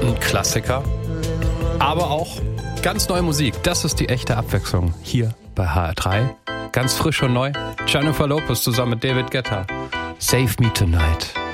ein Klassiker, aber auch ganz neue Musik. Das ist die echte Abwechslung hier bei HR3. Ganz frisch und neu. Jennifer Lopez zusammen mit David Guetta. Save Me Tonight.